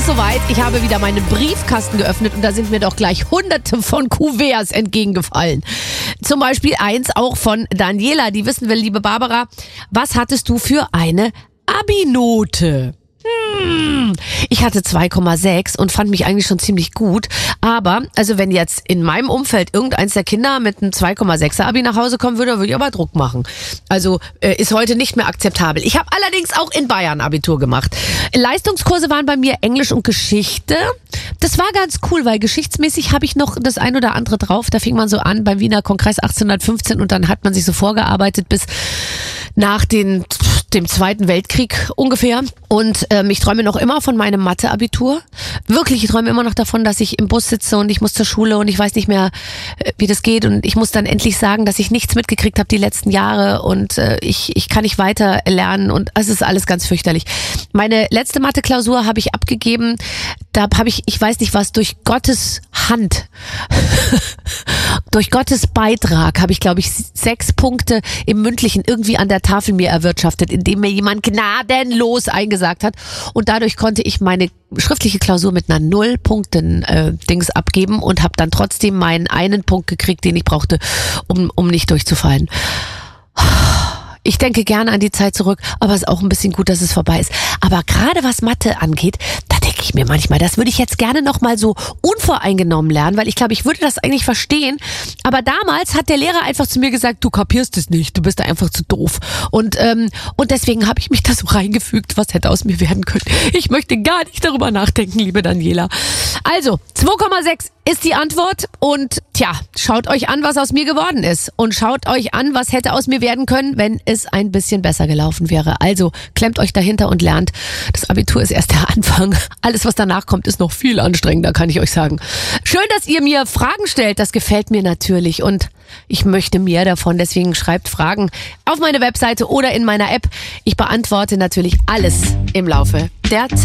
ist soweit. Ich habe wieder meinen Briefkasten geöffnet und da sind mir doch gleich hunderte von Kuverts entgegengefallen. Zum Beispiel eins auch von Daniela, die wissen will, liebe Barbara, was hattest du für eine Abi-Note? Ich hatte 2,6 und fand mich eigentlich schon ziemlich gut. Aber, also wenn jetzt in meinem Umfeld irgendeins der Kinder mit einem 2,6er Abi nach Hause kommen würde, würde ich aber Druck machen. Also ist heute nicht mehr akzeptabel. Ich habe allerdings auch in Bayern Abitur gemacht. Leistungskurse waren bei mir Englisch und Geschichte. Das war ganz cool, weil geschichtsmäßig habe ich noch das ein oder andere drauf. Da fing man so an beim Wiener Kongress 1815 und dann hat man sich so vorgearbeitet bis nach dem Zweiten Weltkrieg ungefähr. Und ich träume noch immer von meinem Mathe-Abitur. Wirklich, ich träume immer noch davon, dass ich im Bus sitze und ich muss zur Schule und ich weiß nicht mehr, wie das geht. Und ich muss dann endlich sagen, dass ich nichts mitgekriegt habe die letzten Jahre und ich kann nicht weiter lernen und es ist alles ganz fürchterlich. Meine letzte Mathe-Klausur habe ich abgegeben. Da habe ich weiß nicht was, durch Gottes Hand, durch Gottes Beitrag habe ich, glaube ich, 6 Punkte im Mündlichen irgendwie an der Tafel mir erwirtschaftet, indem mir jemand gnadenlos eingesagt hat. Und dadurch konnte ich meine schriftliche Klausur mit einer 0-Punkten-Dings abgeben und habe dann trotzdem meinen einen Punkt gekriegt, den ich brauchte, um nicht durchzufallen. Ich denke gerne an die Zeit zurück, aber es ist auch ein bisschen gut, dass es vorbei ist. Aber gerade was Mathe angeht, da denke ich mir manchmal, das würde ich jetzt gerne noch mal so unvoreingenommen lernen, weil ich glaube, ich würde das eigentlich verstehen. Aber damals hat der Lehrer einfach zu mir gesagt, du kapierst es nicht, du bist da einfach zu doof. Und deswegen habe ich mich da so reingefügt, was hätte aus mir werden können. Ich möchte gar nicht darüber nachdenken, liebe Daniela. Also, 2,6 ist die Antwort und schaut euch an, was aus mir geworden ist. Und schaut euch an, was hätte aus mir werden können, wenn es ein bisschen besser gelaufen wäre. Also klemmt euch dahinter und lernt. Das Abitur ist erst der Anfang. Alles, was danach kommt, ist noch viel anstrengender, kann ich euch sagen. Schön, dass ihr mir Fragen stellt. Das gefällt mir natürlich und ich möchte mehr davon. Deswegen schreibt Fragen auf meine Webseite oder in meiner App. Ich beantworte natürlich alles im Laufe der Zeit.